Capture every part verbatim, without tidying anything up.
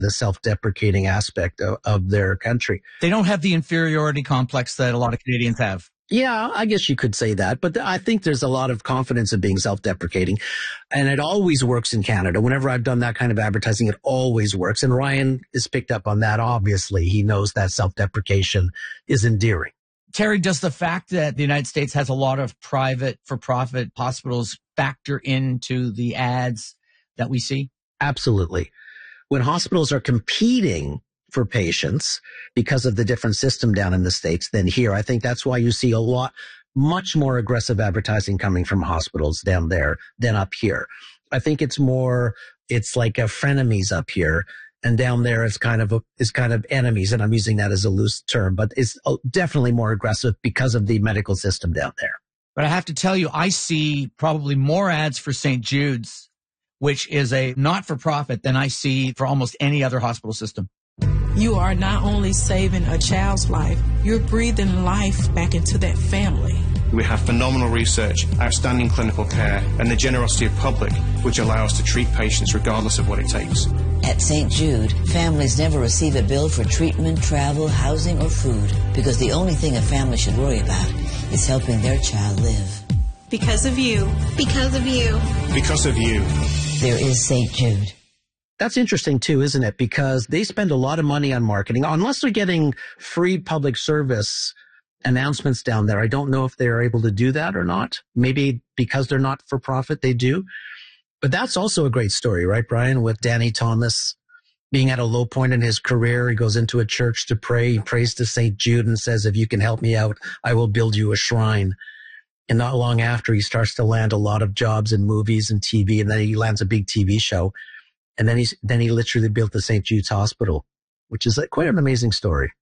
the self-deprecating aspect of, of their country. They don't have the inferiority complex that a lot of Canadians have. Yeah, I guess you could say that, but I think there's a lot of confidence in being self-deprecating, and it always works in Canada. Whenever I've done that kind of advertising, it always works, and Ryan is picked up on that, obviously. He knows that self-deprecation is endearing. Terry, does the fact that the United States has a lot of private for-profit hospitals factor into the ads that we see? Absolutely. When hospitals are competing for patients because of the different system down in the States than here, I think that's why you see a lot, much more aggressive advertising coming from hospitals down there than up here. I think it's more, it's like a frenemies up here, and down there is kind of a, is kind of enemies. And I'm using that as a loose term, but it's definitely more aggressive because of the medical system down there. But I have to tell you, I see probably more ads for Saint Jude's, which is a not-for-profit, than I see for almost any other hospital system. You are not only saving a child's life, you're breathing life back into that family. We have phenomenal research, outstanding clinical care, and the generosity of public, which allow us to treat patients regardless of what it takes. At Saint Jude, families never receive a bill for treatment, travel, housing, or food, because the only thing a family should worry about is helping their child live. Because of you. Because of you. Because of you. There is Saint Jude. That's interesting too, isn't it? Because they spend a lot of money on marketing. Unless they're getting free public service announcements down there, I don't know if they're able to do that or not. Maybe because they're not for profit, they do. But that's also a great story, right, Brian? With Danny Thomas being at a low point in his career, he goes into a church to pray. He prays to Saint Jude and says, if you can help me out, I will build you a shrine. And not long after, he starts to land a lot of jobs in movies and T V, and then he lands a big T V show. And then he's, then he literally built the Saint Jude's Hospital, which is quite an amazing story.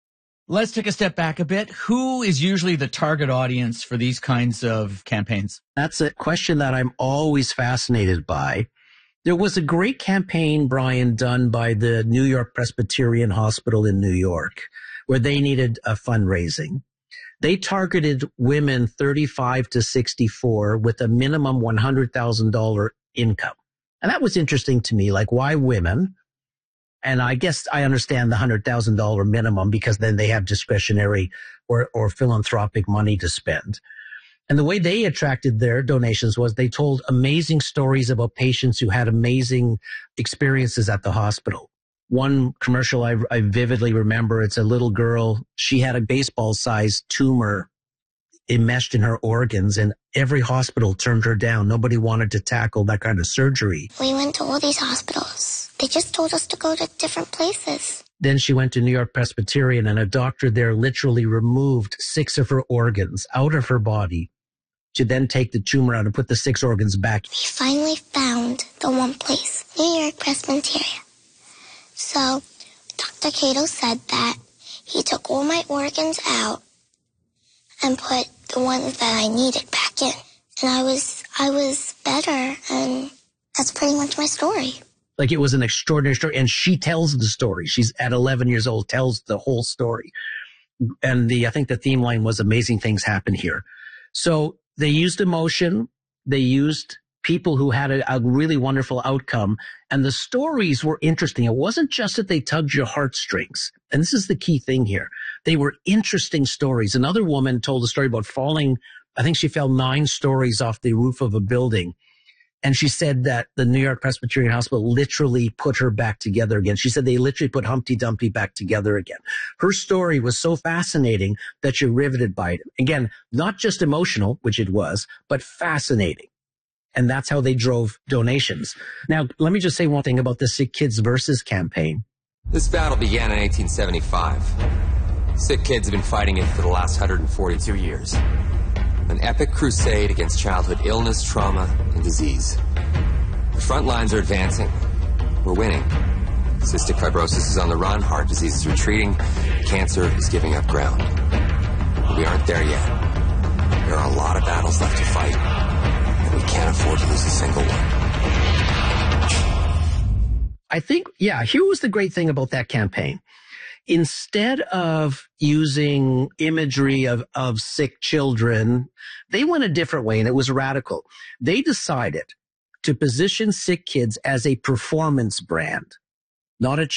Let's take a step back a bit. Who is usually the target audience for these kinds of campaigns? That's a question that I'm always fascinated by. There was a great campaign, Brian, done by the New York Presbyterian Hospital in New York, where they needed a fundraising. They targeted women thirty-five to sixty-four with a minimum one hundred thousand dollars income. And that was interesting to me, like, why women? And I guess I understand the one hundred thousand dollars minimum, because then they have discretionary or, or philanthropic money to spend. And the way they attracted their donations was they told amazing stories about patients who had amazing experiences at the hospital. One commercial I, I vividly remember, it's a little girl. She had a baseball-sized tumor enmeshed in her organs, and every hospital turned her down. Nobody wanted to tackle that kind of surgery. We went to all these hospitals. They just told us to go to different places. Then she went to New York Presbyterian, and a doctor there literally removed six of her organs out of her body to then take the tumor out and put the six organs back. We finally found the one place, New York Presbyterian. So Doctor Cato said that he took all my organs out and put the ones that I needed back in. And I was, I was better, and that's pretty much my story. Like, it was an extraordinary story, and she tells the story. She's at eleven years old, tells the whole story. And the, I think the theme line was amazing things happen here. So they used emotion. They used people who had a, a really wonderful outcome. And the stories were interesting. It wasn't just that they tugged your heartstrings. And this is the key thing here. They were interesting stories. Another woman told a story about falling. I think she fell nine stories off the roof of a building. And she said that the New York Presbyterian Hospital literally put her back together again. She said they literally put Humpty Dumpty back together again. Her story was so fascinating that you're riveted by it. Again, not just emotional, which it was, but fascinating. And that's how they drove donations. Now, let me just say one thing about the Sick Kids Versus campaign. This battle began in eighteen seventy-five. Sick Kids have been fighting it for the last one hundred forty-two years. An epic crusade against childhood illness, trauma, and disease. The front lines are advancing. We're winning. Cystic fibrosis is on the run, heart disease is retreating, cancer is giving up ground. But we aren't there yet. There are a lot of battles left to fight, and we can't afford to lose a single one. I think, yeah, here was the great thing about that campaign. Instead of using imagery of, of sick children, they went a different way, and it was radical. They decided to position sick kids as a performance brand, not a